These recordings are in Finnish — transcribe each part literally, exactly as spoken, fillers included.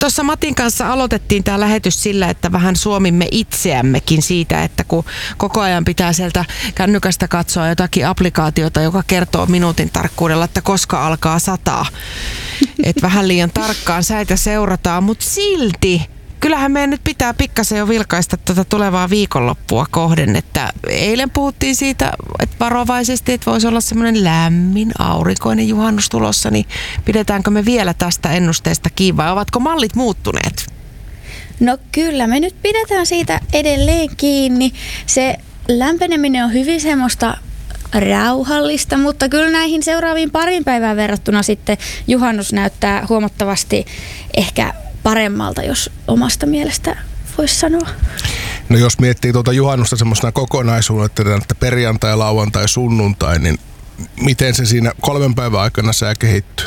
tuossa Matin kanssa aloitettiin tämä lähetys sillä, että vähän suomimme itseämmekin siitä, että kun koko ajan pitää sieltä kännykästä katsoa jotakin applikaatiota, joka kertoo minuutin tarkkuudella, että koska alkaa sataa. Että vähän liian tarkkaan säitä seurataan, mutta silti kyllähän meidän nyt pitää pikkasen jo vilkaista tätä tulevaa viikonloppua kohden, että eilen puhuttiin siitä, että varovaisesti, että voisi olla semmoinen lämmin, aurinkoinen juhannus tulossa, niin pidetäänkö me vielä tästä ennusteesta kiinni vai ovatko mallit muuttuneet? No kyllä, me nyt pidetään siitä edelleen kiinni. Se lämpeneminen on hyvin semmoista rauhallista, mutta kyllä näihin seuraaviin parin päivään verrattuna sitten juhannus näyttää huomattavasti ehkä paremmalta, jos omasta mielestä voisi sanoa. No jos miettii tuota juhannusta semmoisena kokonaisuutena, että perjantai, lauantai, sunnuntai, niin miten se siinä kolmen päivän aikana sää kehittyy?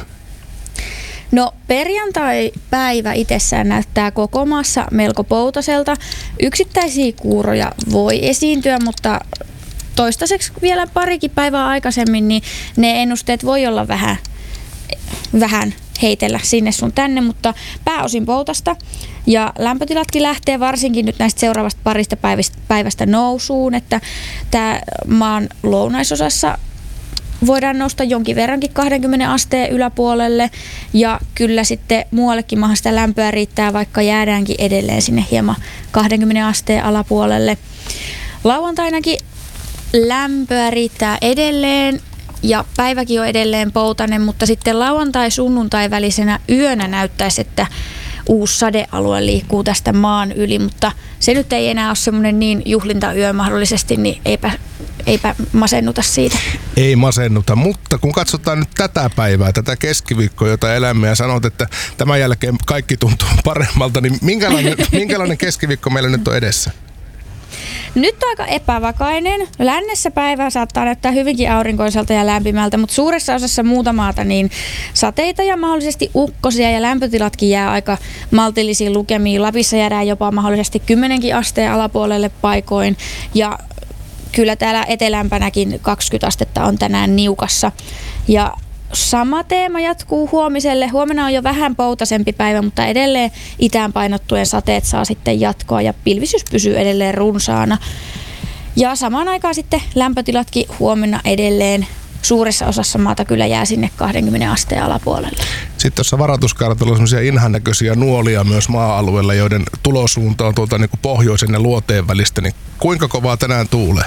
No perjantai-päivä itsessään näyttää koko maassa melko poutaselta. Yksittäisiä kuuroja voi esiintyä, mutta toistaiseksi vielä parikin päivää aikaisemmin, niin ne ennusteet voi olla vähän, vähän heitellä sinne sun tänne, mutta pääosin poutasta. Ja lämpötilatkin lähtee varsinkin nyt näistä seuraavasta parista päivästä, päivästä nousuun, että tämä maan lounaisosassa voidaan nousta jonkin verrankin kaksikymmentä asteen yläpuolelle ja kyllä sitten muuallekin maahan sitä lämpöä riittää, vaikka jäädäänkin edelleen sinne hieman kaksikymmentä asteen alapuolelle. Lauantainakin lämpöä riittää edelleen ja päiväkin on edelleen poutainen, mutta sitten lauantai-sunnuntai välisenä yönä näyttäisi, että uusi sadealue liikkuu tästä maan yli, mutta se nyt ei enää ole semmoinen niin juhlintayö mahdollisesti, niin eipä, eipä masennuta siitä. Ei masennuta, mutta kun katsotaan nyt tätä päivää, tätä keskiviikkoa, jota elämme ja sanot, että tämän jälkeen kaikki tuntuu paremmalta, niin minkälainen, minkälainen keskiviikko meillä nyt on edessä? Nyt on aika epävakainen. Lännessä päivä saattaa näyttää hyvinkin aurinkoiselta ja lämpimältä, mutta suuressa osassa muuta maata niin sateita ja mahdollisesti ukkosia ja lämpötilatkin jää aika maltillisiin lukemiin. Lapissa jäädään jopa mahdollisesti kymmenenkin asteen alapuolelle paikoin ja kyllä täällä etelämpänäkin kaksikymmentä astetta on tänään niukassa. Ja sama teema jatkuu huomiselle. Huomenna on jo vähän poutasempi päivä, mutta edelleen itään painottuen sateet saa sitten jatkoa ja pilvisyys pysyy edelleen runsaana. Ja samaan aikaan sitten lämpötilatkin huomenna edelleen suuressa osassa maata kyllä jää sinne kaksikymmentä asteen alapuolelle. Sitten tuossa varoituskartalla on sellaisia inhannäköisiä nuolia myös maa-alueella, joiden tulosuunta on tuolta niin kuin pohjoisen ja luoteen välistä. Niin kuinka kovaa tänään tuulee?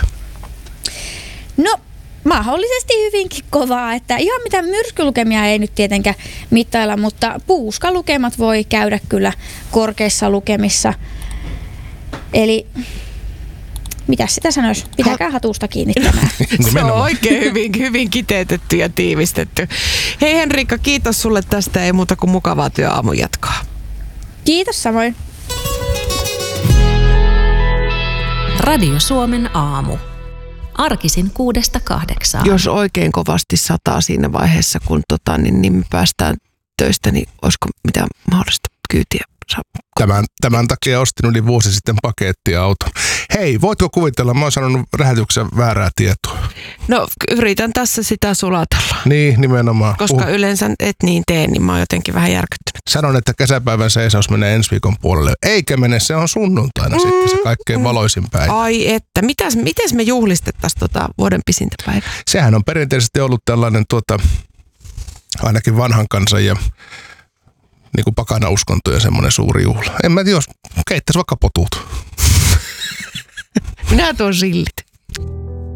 No mahdollisesti hyvinkin kovaa, että ihan mitä myrskylukemia ei nyt tietenkään mittailla, mutta puuskalukemat voi käydä kyllä korkeissa lukemissa. Eli mitä sitä sanoisi? Pitäkää hatusta kiinni tänään. Se on oikein hyvin, hyvin kiteytetty ja tiivistetty. Hei Henriikka, kiitos sulle tästä. Ei muuta kuin mukavaa työaamun jatkoa. Kiitos samoin. Radio Suomen aamu. Arkisin kuudesta kahdeksaan. Jos oikein kovasti sataa siinä vaiheessa, kun tota, niin, niin me päästään töistä, niin olisiko mitään mahdollista kyytiä? Tämän, tämän takia ostin yli vuosi sitten pakettiauto. Hei, voitko kuvitella, mä oon sanonut lähetyksen väärää tietoa. No yritän tässä sitä sulatella. Niin, nimenomaan. Koska uh. yleensä et niin tee, niin mä oon jotenkin vähän järkyttynyt. Sanon, että kesäpäivän seisaus menee ensi viikon puolelle. Eikä mene, se on sunnuntaina mm, sitten se kaikkein mm. valoisin päivä. Ai että, mitäs, mites me juhlistettaisiin tota vuoden pisintä päivää? Sehän on perinteisesti ollut tällainen tuota, ainakin vanhan kansan ja niin kuin pakana uskontojen semmoinen suuri juhla. En mä tiedä, jos keittäisi vaikka potut. Minä tuon silli.